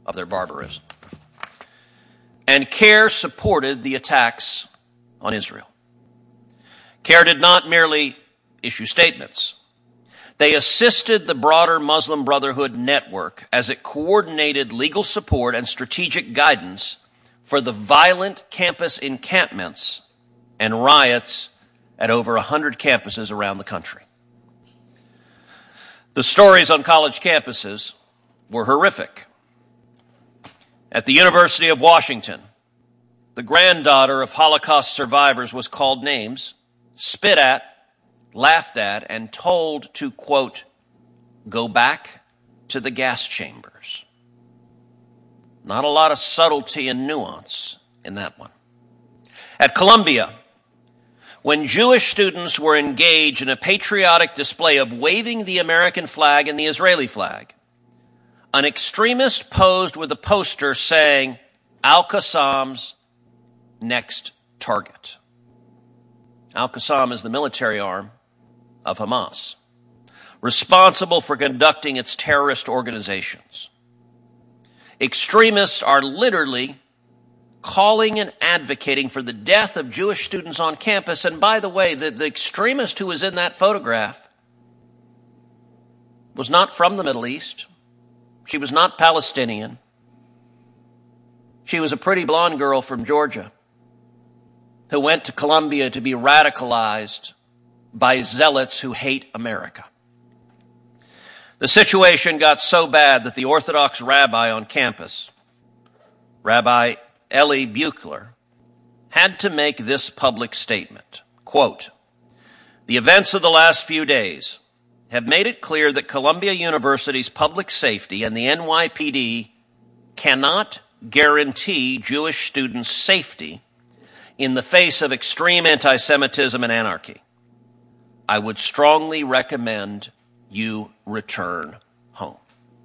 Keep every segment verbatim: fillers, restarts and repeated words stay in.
of their barbarism. And CARE supported the attacks on Israel. CARE did not merely issue statements. They assisted the broader Muslim Brotherhood network as it coordinated legal support and strategic guidance for the violent campus encampments and riots at over one hundred campuses around the country. The stories on college campuses were horrific. At the University of Washington, the granddaughter of Holocaust survivors was called names, spit at, laughed at, and told to, quote, go back to the gas chambers. Not a lot of subtlety and nuance in that one. At Columbia, when Jewish students were engaged in a patriotic display of waving the American flag and the Israeli flag, an extremist posed with a poster saying, Al-Qassam's next target. Al-Qassam is the military arm of Hamas, responsible for conducting its terrorist organizations. Extremists are literally calling and advocating for the death of Jewish students on campus. And by the way, the, the extremist who was in that photograph was not from the Middle East. She was not Palestinian. She was a pretty blonde girl from Georgia who went to Columbia to be radicalized by zealots who hate America. The situation got so bad that the Orthodox rabbi on campus, Rabbi Eli Buchler, had to make this public statement, quote, the events of the last few days have made it clear that Columbia University's public safety and the N Y P D cannot guarantee Jewish students' safety in the face of extreme anti-Semitism and anarchy. I would strongly recommend you return home.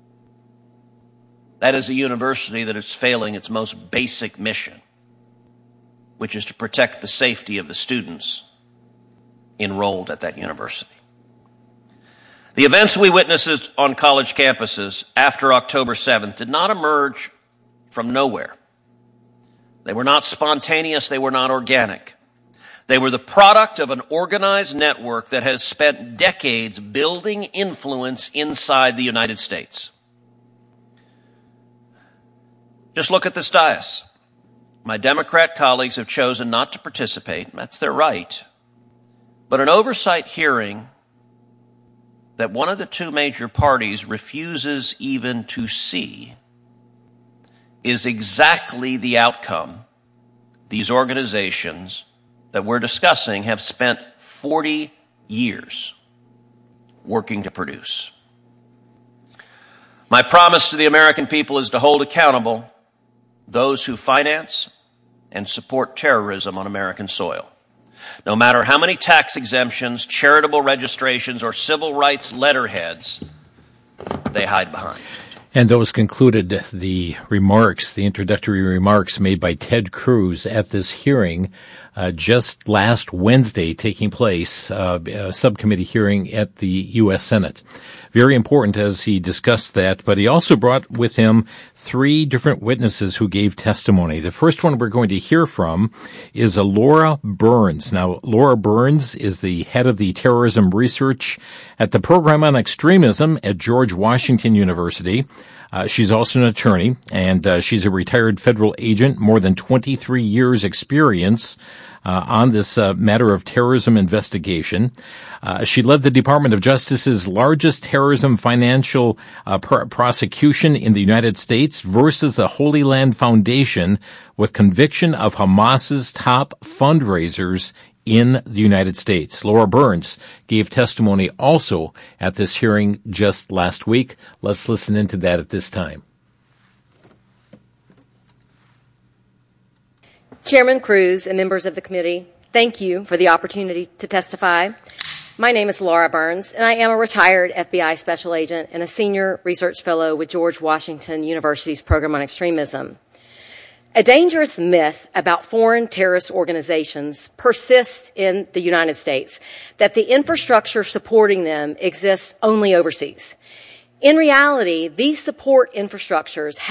That is a university that is failing its most basic mission, which is to protect the safety of the students enrolled at that university. The events we witnessed on college campuses after October seventh did not emerge from nowhere. They were not spontaneous. They were not organic. They were the product of an organized network that has spent decades building influence inside the United States. Just look at this dais. My Democrat colleagues have chosen not to participate. That's their right. But an oversight hearing that one of the two major parties refuses even to see is exactly the outcome these organizations that we're discussing have spent forty years working to produce. My promise to the American people is to hold accountable those who finance and support terrorism on American soil. No matter how many tax exemptions, charitable registrations, or civil rights letterheads they hide behind. And those concluded the remarks, the introductory remarks made by Ted Cruz at this hearing uh, just last Wednesday, taking place, uh, a subcommittee hearing at the U S Senate. Very important as he discussed that, but he also brought with him three different witnesses who gave testimony. The first one we're going to hear from is a Laura Burns. Now, Laura Burns is the head of the terrorism research at the Program on Extremism at George Washington University. Uh, she's also an attorney, and uh, she's a retired federal agent, more than twenty-three years experience uh, on this uh, matter of terrorism investigation. Uh, she led the Department of Justice's largest terrorism financial uh, pr- prosecution in the United States versus the Holy Land Foundation, with conviction of Hamas's top fundraisers in the United States. Laura Burns gave testimony also at this hearing just last week. Let's listen into that at this time. Chairman Cruz and members of the committee, thank you for the opportunity to testify. My name is Laura Burns, and I am a retired F B I special agent and a senior research fellow with George Washington University's Program on Extremism. A dangerous myth about foreign terrorist organizations persists in the United States, that the infrastructure supporting them exists only overseas. In reality, these support infrastructures